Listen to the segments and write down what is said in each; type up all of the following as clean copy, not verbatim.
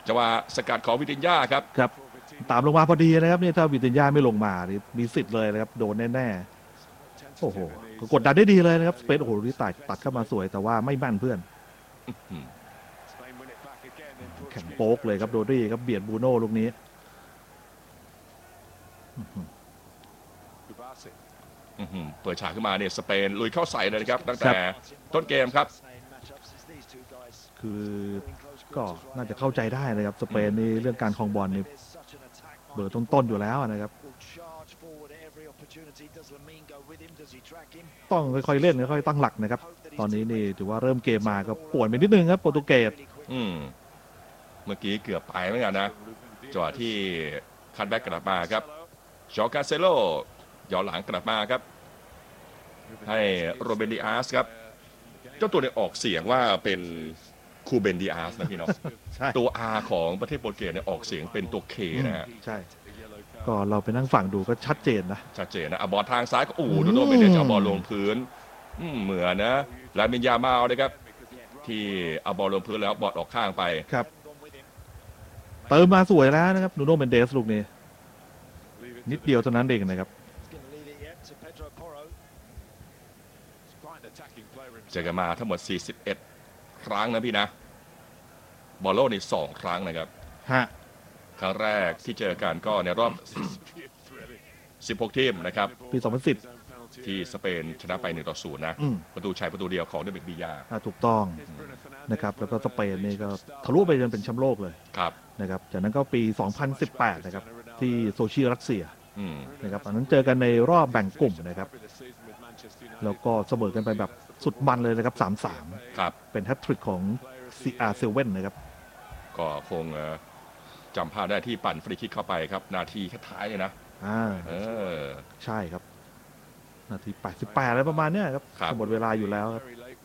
จังหวะสกัดของวิตินญาครับครับตามลงมาพอดีนะครับนี่ถ้าวิตินญาไม่ลงมานี่มีสิทธิ์เลยนะครับโดนแน่ๆโอ้โหกดดันได้ดีเลยนะครับสเปซโอ้โหนี่ตัดเข้ามาสวยแต่ว่าไม่มั่นเพื่อนแข็งโป๊กเลยครับโดรี่ครับเบียดบูโน่ลูกนี้เปิดฉากขึ้นมาเนี่ยสเปนลุยเข้าใส่เลยนะครับตั้งแต่ต้นเกมครับคือก็น่าจะเข้าใจได้นะครับสเปนนี่เรื่องการครองบอลนี่เบอร์ต้นๆอยู่แล้วนะครับต้องค่อยๆเล่นค่อยๆตั้งหลักนะครับตอนนี้นี่ถือว่าเริ่มเกมมาก็ป่วนไปนิดนึงครับโปรตุเกสเมื่อกี้เกือบไปเหมือนกันนะจังหวะที่คัทแบ็กกลับมาครับจอร์กาเซโลย้อนหลังกลับมาครับให้โรเบนดิอาสครับเจ้าตัวเนี่ยออกเสียงว่าเป็นคูเบนดิอาสนะพี่น้องตัว R ของประเทศโปรตุเกสเนี่ยออกเสียงเป็นตัว K นะฮะใช่ก็เราไปนั่งฟังดูก็ชัดเจนนะชัดเจนนะบอลทางซ้ายก็ดูโดนไปเดชเอาบอลลงพื้นเหมือนนะลามินยามาลนะครับที่เอาบอลลงพื้นแล้วบอลออกข้างไปครับเติมมาสวยแล้วนะครับนูโน่เมนเดสลูกนี้นิดเดียวเท่านั้นเองนะครับเจอกันมาทั้งหมด41ครั้งนะพี่นะบอลโลกนี่2ครั้งนะครับครั้งแรกที่เจอกันก็ในรอบ16ทีมนะครับปี2010 ที่สเปนชนะไป1-0นะประตูชัยประตูเดียวของเดวิดบียาถูกต้องนะครับแล้วก็สเปนนี่ก็ทะลุไปจนเป็นแชมป์โลกเลยนะครับจากนั้นก็ปี2018นะครับที่โซเชียลรัสเซียนะครับตอนนั้นเจอกันในรอบแบ่งกลุ่มนะครับแล้วก็เสมอกันไปแบบสุดมันเลยนะครับ3-3 ครับเป็นแฮตทริกของCR7นะครับก็คงจำภาพได้ที่ปั่นฟรีคิกเข้าไปครับนาทีท้ายเลยนะใช่ครับนาที88อะไรประมาณนี้ครับหมดเวลาอยู่แล้วครับ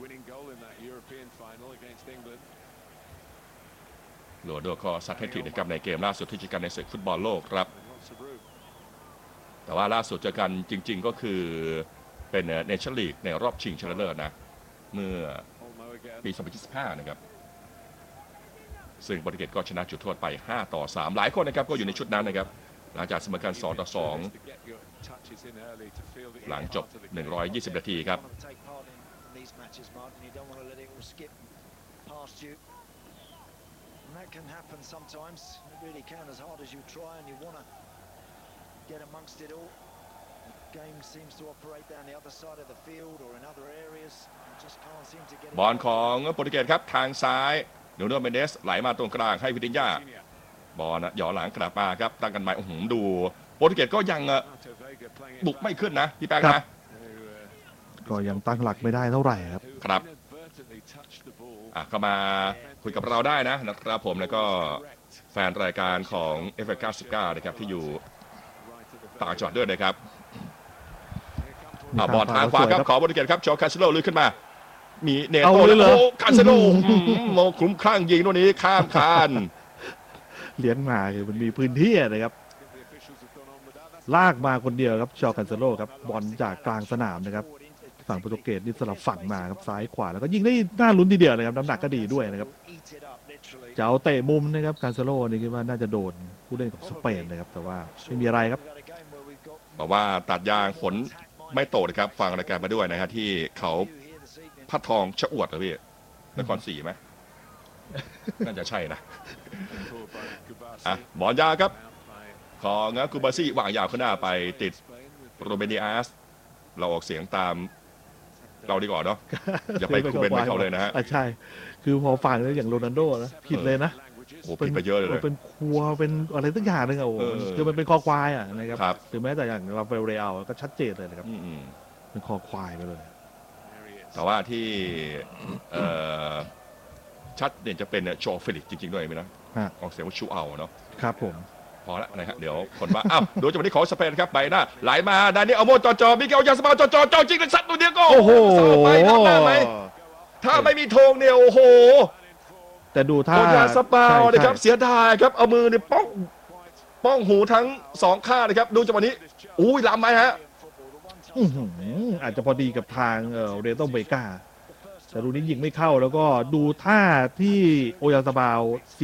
โรนัลโดก็ซัดแฮตทริกนะครับในเกมล่าสุดที่เจอกันในศึกฟุตบอลโลกครับแต่ว่าล่าสุดเจอกันจริงๆก็คือเป็นเนชั่นลีกในรอบชิงชนะเลิศนะเมื่อปี2025นะครับซึ่งโปรตุเกสก็ชนะจุดโทษไป5-3หลายคนนะครับก็อยู่ในชุดนั้นนะครับหลังจากเสมอกัน2-2หลังจบ120นาทีครับบอลของโปรตุเกสครับทางซ้ายนูโน่เมนเดสไหลมาตรงกลางให้วิตินญาบอลหย่อหลังกลับมาครับตั้งกันใหม่ดูโปรตุเกสก็ยังบุกไม่ขึ้นนะพี่แป๊กนะก็ยังตั้งหลักไม่ได้เท่าไหร่ครับครับเข้ามาคุยกับเราได้นะครับผมแล้วก็แฟนรายการของ F99 นะครับที่อยู่ต่างจังหวัดด้วยนะครับบอลทางขวาครับขอโปรตุเกสครับจอร์คาซิโลลุยขึ้นมามีเนโต้แล้วคาเซโลโมคุ้มคลั่งยิงตัวนี้ข้ามคานเลี้ยงมาคือมันมีพื้นที่นะครับลากมาคนเดียวครับจอร์คาเซโลครับบอลจากกลางสนามนะครับฝั่งโปรตุเกสนี่สลับฝั่งมาครับซ้ายขวาแล้วก็ยิงได้น่าลุ้นทีเดียวเลยครับน้ำหนักก็ดีด้วยนะครับจะเอาเตะมุมนะครับคาเซโลนี่คิดว่าน่าจะโดนผู้เล่นของสเปนนะครับแต่ว่าไม่มีอะไรครับบอกว่าตัดยางฝนไม่ตกนะครับฟังรายการมาด้วยนะฮะที่เขาพัดทองชะอวดเหรอพี่นครศรีไหมน่าจะใช่นะบอลยาวครับของกูบาซี่วางยาวขึ้นหน้าไปติดโรเบนดิอาสเราออกเสียงตามเราดีกว่าเนาะอย่าไปคูเบนไปเขาเลยนะฮะใช่คือพอฟังแล้วอย่างโรนัลโดนะผิดเลยนะผิดไปเยอะเลยเป็นครัวเป็นอะไรตั้งอย่างนึงคือมันเป็นคอควายนะครับถึงแม้แต่อย่างเราเฟลเรอัลก็ชัดเจนเลยนะครับเป็นคอควายไปเลยแต่ว่าที่ชัดเนี่ยจะเป็นโชว์ฟิลิกจริงๆด้วยไหมนะออกเสียงว่าชูเอาเนาะครับผมพอแล้วนะฮะเดี๋ยวคนว่าดูจังหวะนี้ของสเปนครับไปหน้าไหลมาดานิเอลโมจอมิเกลยาสมาจอจริงเลยสัตว์ตัวเดียวก็โอ้โหไปทำได้ไหมถ้าไม่มีธงเนี่ยโอ้โหแต่ดูท่ายาสปานะครับเสียดายครับเอามือเนี่ยป้องหูทั้ง2ข้างนะครับดูจังหวะนี้ล้ำไหมฮะอาจจะพอดีกับทางเรโตเบกาแต่ลูกนี้ยิงไม่เข้าแล้วก็ดูท่าที่โอยาซาบาว